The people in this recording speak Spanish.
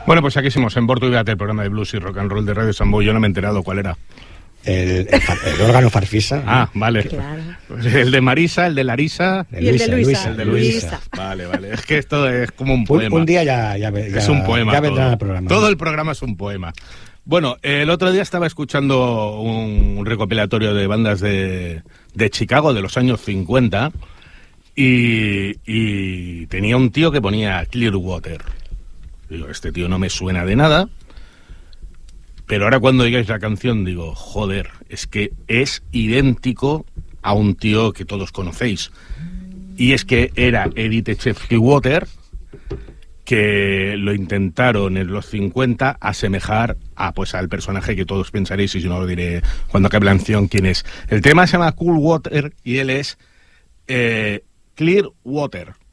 Bueno, pues aquí somos en Bordo y Beate, el programa de blues y rock and roll de Radio Sambo. Yo no me he enterado cuál era. El órgano Farfisa. Ah, vale. Claro. Pues el de Marisa, el de Larisa. Y el de Luisa. El de Luisa. Vale. Es que esto es como un poema. Un día ya es un poema. Ya vendrá el programa. Todo el programa es un poema. Bueno, el otro día estaba escuchando un recopilatorio de bandas de Chicago de los años 50 y tenía un tío que ponía Clearwater. Digo, este tío no me suena de nada. Pero ahora cuando digáis la canción digo, joder, es que es idéntico a un tío que todos conocéis. Y es que era Edith Clearwater, que lo intentaron en los 50 asemejar al personaje que todos pensaréis, y si no lo diré cuando acabe la canción quién es. El tema se llama Cool Water y él es Clearwater.